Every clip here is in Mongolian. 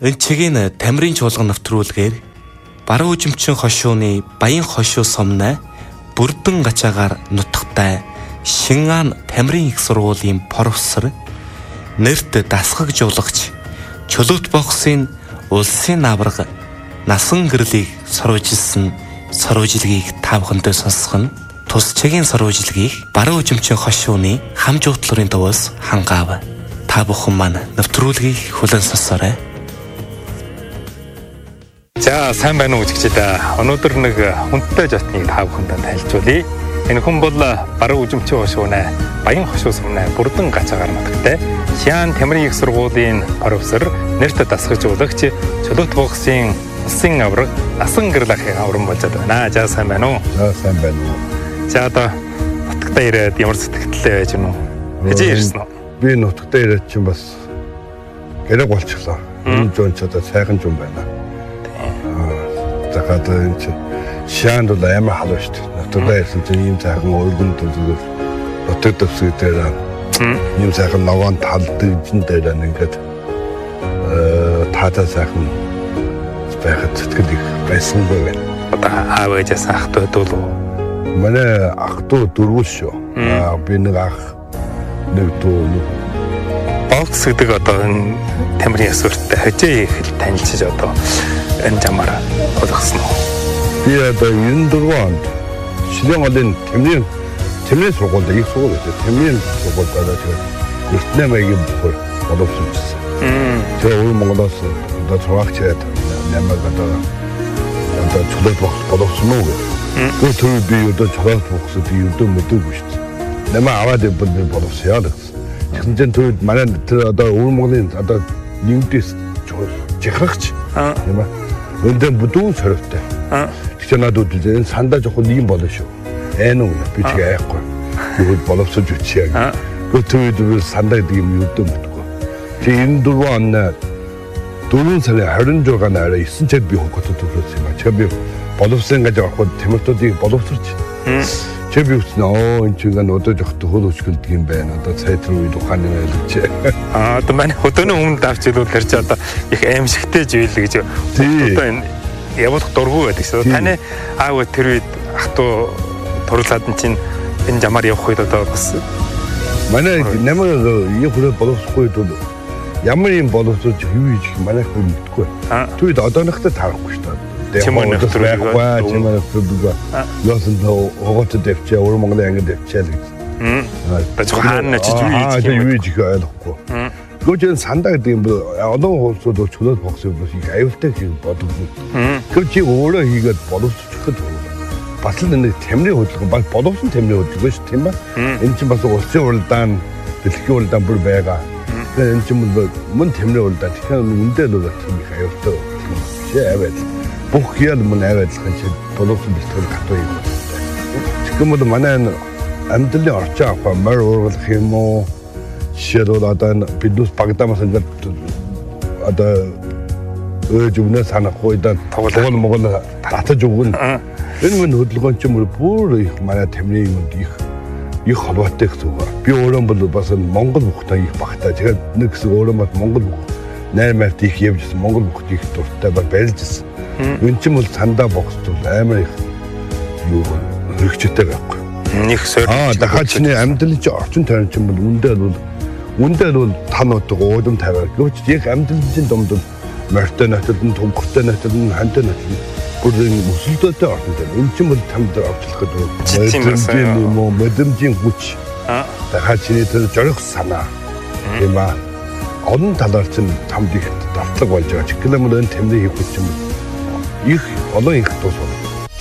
Өнчгийн тамирын чуулган навтруулгээр баруун үжимчин хошууны баян хошуу сумнаа бүрдэн гачаагаар нутагтай Шингаан тамирын их сургуулийн профессор нэрт дасгаж жуулгач Чулуут боксын улсын аварга насан гэрлийг сорвжилсан сорвжилгийг тавхантай сонсох нь тус чигийн сорвжилгийг баруун үжимчин хошууны хам жуутларын дуваас хангаав. Та бүхэн маань навтруулгийг хүлээн сонсоорой. За сайн байна уу үзэгчдээ. Өнөөдөр нэг хүндтэй жотныг та бүхэнд тайлбарлая. Энэ хүн бол баруун үжимчин хошууны баян хошуу сумны бүрдэн гачаагаар нутагтай Шингаан тамирын их сургуулийн профессор нэрт дасгаж жуулгач Чулуут боксын улсын аварга насан гэрлэхийн аврам болж байна. За сайн байна уу? За сайн байна уу? За одоо нутагтаа ирээд ямар сэтгэлтэй байж гэнэ үү? Хизээ ирсэн үү? Би нутагтаа ирээд чинь бас гэрэг болчихлоо. Энэ зүүн ч одоо сайхан юм байна. Захад энэ чинь Шингаанд бол амар халуун шүү дээ. Нутагтаа ирсэн чинь ийм сайхан өргөн төлөв нутаг дэвсгэр дээр ийм сайхан ногоон талдгжин дээр ингээд таатаа сайхан байхад сэтгэл их байсангүй байна. Одоо аав ээжээс ах トゥ дүү үү? Манай ах トゥ дөрвөл шүү. Би нэг ах нэг дүү. Бокс гэдэг одоо энэ тамирын ясвартай хожээ их танилцж одоо энэ замаар болгосон уу? Би одоо 94 онд Шилэн голын тамирын сургуульд их сургууль гэдэг. Тамирын сургуульд одоо тэгээд эртний маягийн бүхэл боловсруулсан. Тэгээ өөр Монголоос одоо цогцолж чад нэмэг одоо Чулуут бокс боловсон уу гэх. Тэр төв би одоо Чулуут боксд юудөө мэдээгүй шүү дээ. Нэмээ аваад би боловсон яа гэсэн. Тэгсэн чинь манай тэр одоо өөр Монголын одоо нэгдээс жихрагч юм аа. Өндөө бүдүүн сорвтой. Тэгэхээр надад энэ сандаа жоохон ийм болно шүү. Энэ үү би ч яахгүй. Юу боловсож үчээ. Гэхдээ би сандаа гэдэг юм юудөө мэдгүй. Тэгээ 94 он 4 сарын 26-нд арай 9 цэд би хөгөтөд төрсөн юм аа. Тэгээ би боловсон гэж авахгүй тамиртуудыг боловсруулж. Тэгээ би үзнэ энэ чинь одоо жоохтой хөл өчгөлдөг юм байна. Одоо цайт руу ухааны байлгч. Одоо манай хөдөөний өмнөд авч ирвэл тэр чи одоо их аимшигтэй жийл гэж. Одоо энэ явуулах дургүй байдаг шүү. Таны аав тэр үед ах トゥ турлаад нь чинь энэ замаар явах үед одоо бас манай нэмэр яг хөрөө боловсгүй бол ямар юм боловсруулж юу хийж манай хүн мэдгүй. Түүд одоонохтой таарахгүй шүү дээ. Чимээ нөхдөг. Яасан хогоот дэвчээ өөр Монголын ангид дэвчээ л гэж. Бачаа хаана ч юу хийж ойлгохгүй. Гүжин сандаа гэдэг юм олон улсууд Чулуут боксыг их аюултай хийж бодогдсон. Тэр чи өөрөө хийгээд боловсруулахад бас л нэг тамирын хөдөлгөөн баг боловсон тамирын хөдөлгөөн шүү тийм ба. Энэ чинь бас улсын уралдаан, дэлхийн уралдаан бүр байгаа. Тэгэхээр энэ чинь мөн тамирын уралдаан. Тэгэхээр үндэ л тийм их аюултай юм шиг аваад. Бүх ял мөн аваадлахын чинь боловсон бэлтгэл гатуу юм байна. Тэгэхээр бол манай амьдралын орчин авах мөр ургалах юм уу? Жишээлбэл одоо биднээс Багдамаас ингээд одоо өөж өмнө санахгүй да тоглоом Монгол татаж өгнө. Энэ мөн хөдөлгөөн ч юм бүр их манай тамирын юмд их холбоотой гэсэн үг. Би өөрөө бол бас Монгол бүхтэй их багтаа. Тэгээд нэг хэсэг өөрөө бас Монгол бүх 8 март их явжсэн Монгол бүхтэй их дуртай барьжсэн. Энэ ч юм бол сандаа боксд амар их юу хэрэгжтэй байхгүй. Нэг сорь. Дахиад чиний амьдралын чи орчин тойрон ч юм бол үндэ бол танууд уудам тавиар. Гэвч яг амьдралын чин домд морьтой нотолн, тунхтай нотолн, хантай нотолн бүр өсөлтөтэй орчин дээр. Энэ чинь бол тамд авчлахад мэдрэмжийн хүч. Дахиад чиний тэр жорих санаа. Тийм ба. Олон талаар чинь тамд их давтлаг болж байгаа. Чиглэмэл энэ тамирын хийх хүч юм. Их олон их тус байна.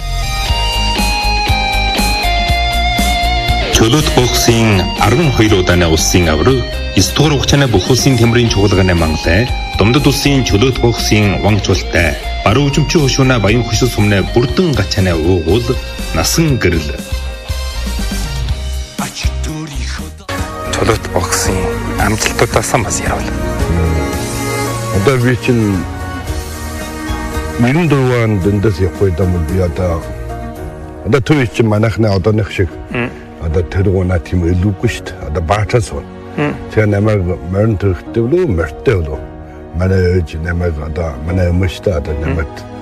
Чулуут боксын 12 удааны улсын аварга 9 дугаар хугацааны бүх улсын тамирын чуулганы мангалай Домдод улсын Чулуут боксын вангчултай баруун үжимчин хошууна баян хошуу сумны бүрдэн гачааны уугуул насан гэрэл. Чулуут боксын амжилтуудаас бас яавал. Одоо би чинь 94 онд дэндээс явах үед би одоо тэр чинь манайхны одооных шиг одоо тэр гуна тийм илүүгүй шүү дээ. Одоо баатаас уу. Тэгээ намайг морин төрхтэй болов морьтой болов. манай ээж намайг одоо манай өмчтэй одоо намайг